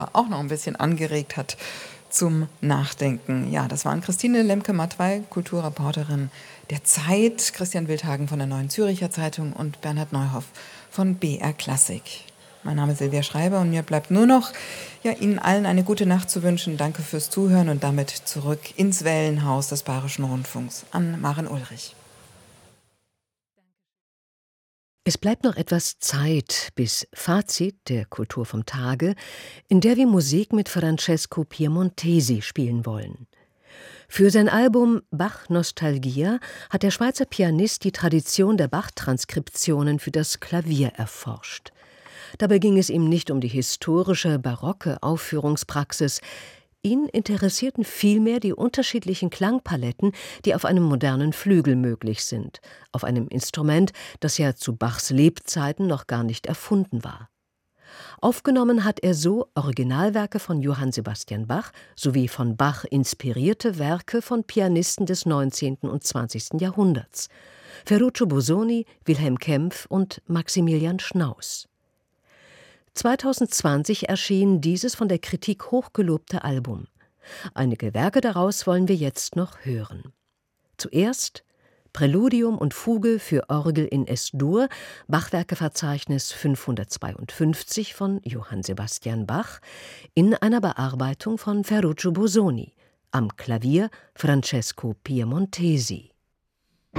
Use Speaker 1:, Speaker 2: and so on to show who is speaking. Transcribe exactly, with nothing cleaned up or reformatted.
Speaker 1: auch noch ein bisschen angeregt hat zum Nachdenken. Ja, das waren Christine Lemke-Mattwey, Kulturreporterin der Zeit, Christian Wildhagen von der Neuen Zürcher Zeitung und Bernhard Neuhoff von B R Klassik. Mein Name ist Silvia Schreiber und mir bleibt nur noch, ja, Ihnen allen eine gute Nacht zu wünschen. Danke fürs Zuhören und damit zurück ins Wellenhaus des Bayerischen Rundfunks an Maren Ulrich.
Speaker 2: Es bleibt noch etwas Zeit bis Fazit der Kultur vom Tage, in der wir Musik mit Francesco Piemontesi spielen wollen. Für sein Album Bach Nostalgia hat der Schweizer Pianist die Tradition der Bach-Transkriptionen für das Klavier erforscht. Dabei ging es ihm nicht um die historische, barocke Aufführungspraxis. Ihn interessierten vielmehr die unterschiedlichen Klangpaletten, die auf einem modernen Flügel möglich sind, auf einem Instrument, das ja zu Bachs Lebzeiten noch gar nicht erfunden war. Aufgenommen hat er so Originalwerke von Johann Sebastian Bach sowie von Bach inspirierte Werke von Pianisten des neunzehnten und zwanzigsten Jahrhunderts: Ferruccio Busoni, Wilhelm Kempff und Maximilian Schnaus. zweitausendzwanzig erschien dieses von der Kritik hochgelobte Album. Einige Werke daraus wollen wir jetzt noch hören. Zuerst Präludium und Fuge für Orgel in Es-Dur, Bachwerkeverzeichnis fünfhundertzweiundfünfzig von Johann Sebastian Bach, in einer Bearbeitung von Ferruccio Busoni, am Klavier Francesco Piemontesi.